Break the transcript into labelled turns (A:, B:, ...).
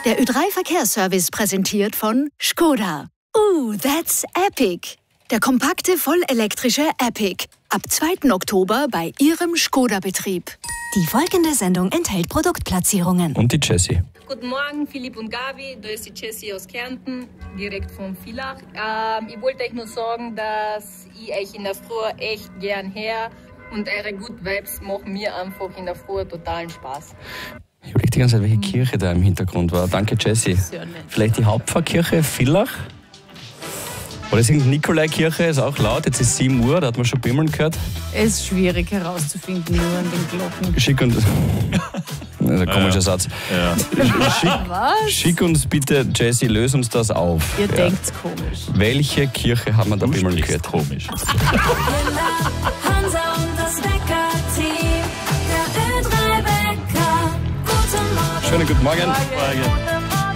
A: Der Ö3-Verkehrsservice präsentiert von Škoda. That's epic! Der kompakte, vollelektrische Epic. Ab 2. Oktober bei Ihrem Škoda-Betrieb. Die folgende Sendung enthält Produktplatzierungen.
B: Und die Jessie.
C: Guten Morgen, Philipp und Gabi. Da ist die Jessie aus Kärnten, direkt von Villach. Ich wollte euch nur sagen, dass ich euch in der Früh echt gern her und eure Good Vibes machen mir einfach in der Früh totalen Spaß.
B: Ich überlege die ganze Zeit, welche Kirche da im Hintergrund war. Danke, Jessie. Vielleicht die Hauptpfarrkirche Villach? Oder ist irgendeine Nikolaikirche, ist auch laut. Jetzt ist 7 Uhr, da hat man schon Bimmeln gehört.
D: Es ist schwierig herauszufinden, nur an den Glocken.
B: Schick uns. Das ist ein komischer Satz.
E: Ja.
B: Schick uns bitte, Jessie, löse uns das auf.
D: Ihr denkt's komisch.
B: Welche Kirche haben wir da Bimmeln gehört?
E: Komisch.
F: Hansa und das Wecker-Team, der Ö3-Wecker. Guten Morgen.
B: Schönen guten Morgen.
E: Morgen.